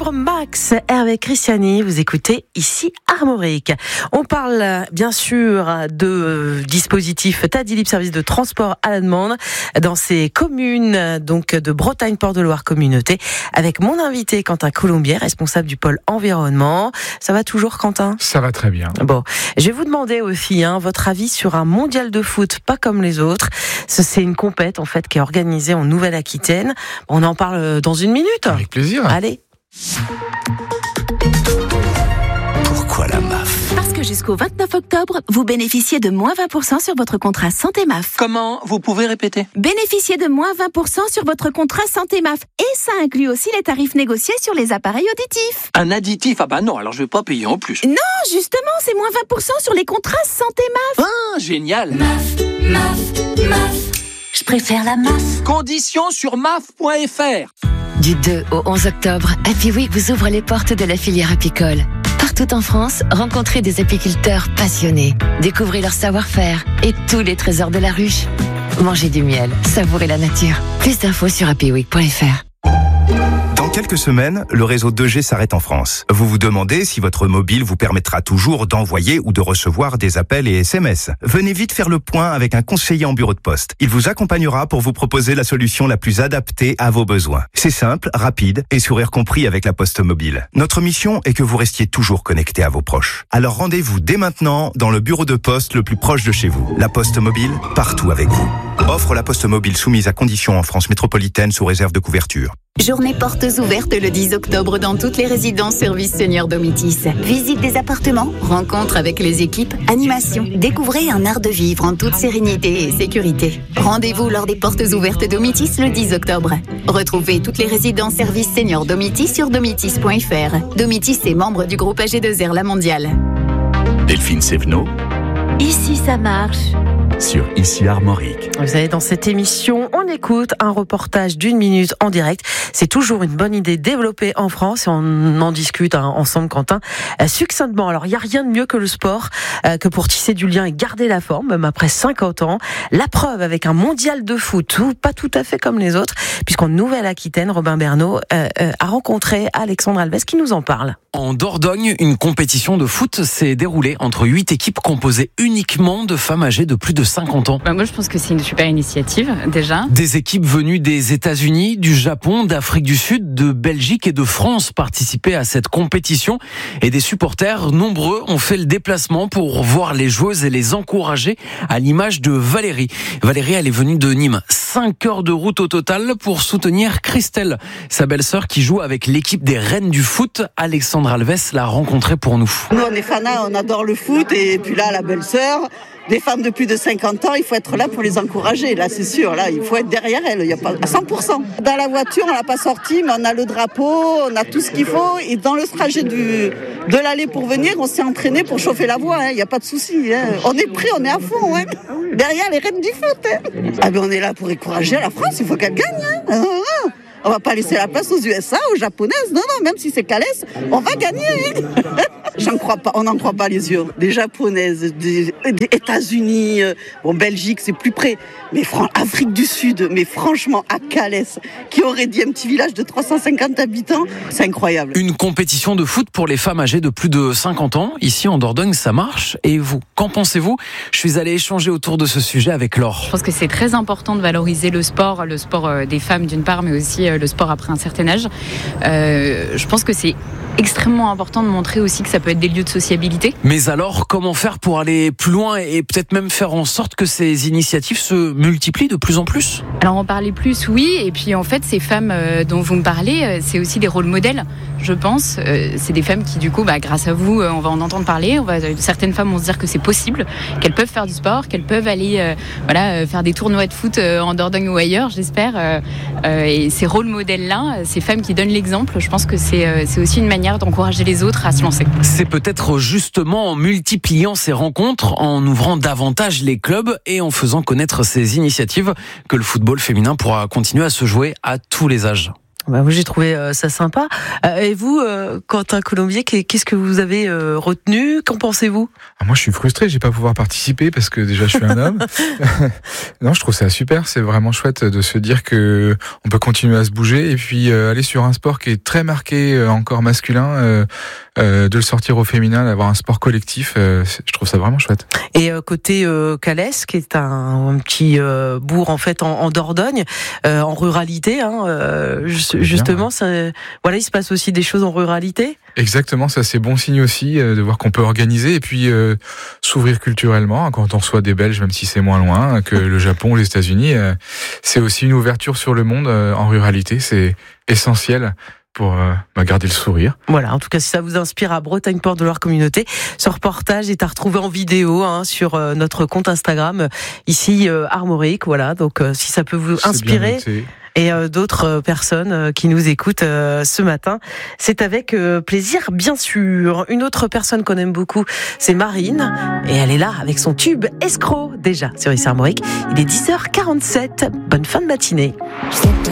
octobre, Max, Hervé Christiani, vous écoutez ici Armorique. On parle bien sûr de dispositif Tadilib, service de transport à la demande dans ces communes donc de Bretagne, Port-de-Loire Communauté, avec mon invité Quentin Colombier, responsable du pôle environnement. Ça va toujours, Quentin ? Ça va très bien. Bon, je vais vous demander aussi votre avis sur un mondial de foot pas comme les autres. C'est une compète en fait qui est organisée en Nouvelle-Aquitaine. On en parle dans une minute. Avec plaisir. Allez. Pourquoi la MAF ? Parce que jusqu'au 29 octobre, vous bénéficiez de moins 20% sur votre contrat Santé MAF. Comment ? Vous pouvez répéter ? Bénéficiez de moins 20% sur votre contrat Santé MAF. Et ça inclut aussi les tarifs négociés sur les appareils auditifs. Un additif ? Ah bah non, alors je vais pas payer en plus. Non, justement, c'est moins 20% sur les contrats Santé MAF. Ah, génial ! MAF. Je préfère la MAF. Conditions sur maf.fr. Du 2 au 11 octobre, Happy Week vous ouvre les portes de la filière apicole. Partout en France, rencontrez des apiculteurs passionnés. Découvrez leur savoir-faire et tous les trésors de la ruche. Mangez du miel, savourez la nature. Plus d'infos sur happyweek.fr. Dans quelques semaines, le réseau 2G s'arrête en France. Vous vous demandez si votre mobile vous permettra toujours d'envoyer ou de recevoir des appels et SMS. Venez vite faire le point avec un conseiller en bureau de poste. Il vous accompagnera pour vous proposer la solution la plus adaptée à vos besoins. C'est simple, rapide et sourire compris avec la Poste Mobile. Notre mission est que vous restiez toujours connecté à vos proches. Alors rendez-vous dès maintenant dans le bureau de poste le plus proche de chez vous. La Poste Mobile, partout avec vous. Offre la Poste Mobile soumise à conditions en France métropolitaine sous réserve de couverture. Journée portes ouvertes le 10 octobre dans toutes les résidences services Senior Domitis. Visite des appartements, rencontre avec les équipes, animation. Découvrez un art de vivre en toute sérénité et sécurité. Rendez-vous lors des portes ouvertes Domitis le 10 octobre. Retrouvez toutes les résidences services Senior Domitis sur domitis.fr. Domitis est membre du groupe AG2R La Mondiale. Delphine Sévenot, Ici ça marche. sur Ici Armorique. Vous savez, dans cette émission, on écoute un reportage d'1 minute en direct. C'est toujours une bonne idée développée en France et on en discute ensemble, Quentin, succinctement. Alors, il n'y a rien de mieux que le sport, que pour tisser du lien et garder la forme, même après 50 ans. La preuve avec un mondial de foot, pas tout à fait comme les autres, puisqu'en Nouvelle-Aquitaine, Robin Bernot a rencontré Alexandre Alves qui nous en parle. En Dordogne, une compétition de foot s'est déroulée entre 8 équipes composées uniquement de femmes âgées de plus de 50 ans. Moi, je pense que c'est une super initiative, déjà. Des équipes venues des États-Unis, du Japon, d'Afrique du Sud, de Belgique et de France participaient à cette compétition. Et des supporters nombreux ont fait le déplacement pour voir les joueuses et les encourager, à l'image de Valérie. Valérie, elle est venue de Nîmes. 5 heures de route au total pour soutenir Christelle, sa belle-sœur qui joue avec l'équipe des Reines du foot. Alexandre Alves l'a rencontrée pour nous. Nous, on est fanats, on adore le foot. Et puis là, la belle-sœur, des femmes de plus de 50 ans, il faut être là pour les encourager. Là, c'est sûr, là, il faut être derrière elles, il y a pas à 100%. Dans la voiture, on l'a pas sorti, mais on a le drapeau, on a tout ce qu'il faut. Et dans le trajet de l'aller pour venir, on s'est entraîné pour chauffer la voie. Il y a pas de souci. On est prêt, on est à fond. Derrière les Reines du foot. Ah ben, on est là pour encourager la France. Il faut qu'elle gagne. On va pas laisser la place aux USA, aux Japonaises. Non, même si c'est Calès, on va gagner. J'en crois pas, on n'en croit pas les yeux. Des Japonaises, des États-Unis, Belgique, c'est plus près. Mais Afrique du Sud, mais franchement, à Calès, qui aurait dit un petit village de 350 habitants, c'est incroyable. Une compétition de foot pour les femmes âgées de plus de 50 ans. Ici, en Dordogne, ça marche. Et vous, qu'en pensez-vous ? Je suis allé échanger autour de ce sujet avec Laure. Je pense que c'est très important de valoriser le sport des femmes d'une part, mais aussi le sport après un certain âge. Je pense que c'est extrêmement important de montrer aussi que ça peut être des lieux de sociabilité. Mais alors, comment faire pour aller plus loin et peut-être même faire en sorte que ces initiatives se multiplient de plus en plus ? Alors en parler plus, oui, et puis en fait ces femmes dont vous me parlez, c'est aussi des rôles modèles, je pense. C'est des femmes qui du coup, grâce à vous, on va en entendre parler. Certaines femmes vont se dire que c'est possible, qu'elles peuvent faire du sport, qu'elles peuvent aller faire des tournois de foot en Dordogne ou ailleurs, j'espère. Et ces rôles modèles-là, ces femmes qui donnent l'exemple, je pense que c'est aussi une manière d'encourager les autres à se lancer. C'est peut-être justement en multipliant ces rencontres, en ouvrant davantage les clubs et en faisant connaître ces initiatives que le football féminin pourra continuer à se jouer à tous les âges. Moi, j'ai trouvé ça sympa. Et vous, Quentin Colombier, qu'est-ce que vous avez retenu ? Qu'en pensez-vous ? Moi, je suis frustré, j'ai pas pouvoir participer parce que déjà, je suis un homme. Non, je trouve ça super. C'est vraiment chouette de se dire que on peut continuer à se bouger et puis aller sur un sport qui est très marqué encore masculin, de le sortir au féminin, d'avoir un sport collectif. Je trouve ça vraiment chouette. Et côté Calès, qui est un petit bourg en fait en Dordogne, en ruralité, justement, voilà, il se passe aussi des choses en ruralité. Exactement, ça c'est bon signe aussi de voir qu'on peut organiser et puis s'ouvrir culturellement quand on reçoit des Belges, même si c'est moins loin que le Japon ou les États-Unis. C'est aussi une ouverture sur le monde en ruralité, c'est essentiel pour garder le sourire. Voilà, en tout cas, si ça vous inspire à Bretagne Porte de Loire Communauté, ce reportage est à retrouver en vidéo sur notre compte Instagram, ici Armorique. Voilà, donc si ça peut vous inspirer et d'autres personnes qui nous écoutent ce matin, c'est avec plaisir, bien sûr. Une autre personne qu'on aime beaucoup, c'est Marine, et elle est là avec son tube Escroc, déjà sur ici Armorique. Il est 10h47, bonne fin de matinée.